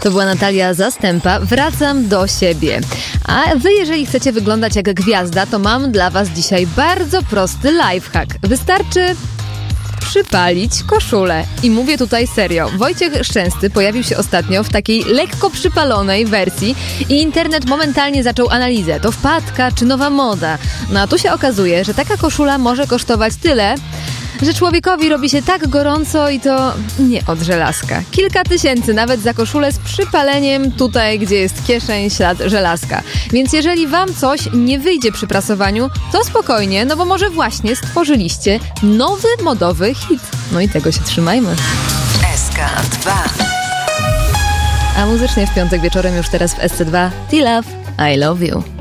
To była Natalia Zastępa. Wracam do siebie. A wy, jeżeli chcecie wyglądać jak gwiazda, to mam dla was dzisiaj bardzo prosty lifehack. Wystarczy przypalić koszulę. I mówię tutaj serio. Wojciech Szczęsny pojawił się ostatnio w takiej lekko przypalonej wersji i internet momentalnie zaczął analizę. To wpadka czy nowa moda? No a tu się okazuje, że taka koszula może kosztować tyle, że człowiekowi robi się tak gorąco i to nie od żelazka. Kilka tysięcy nawet za koszulę z przypaleniem tutaj, gdzie jest kieszeń, ślad żelazka. Więc jeżeli wam coś nie wyjdzie przy prasowaniu, to spokojnie, no bo może właśnie stworzyliście nowy modowy hit. No i tego się trzymajmy. SK2. A muzycznie w piątek wieczorem już teraz w SC2 T-Love, I Love You.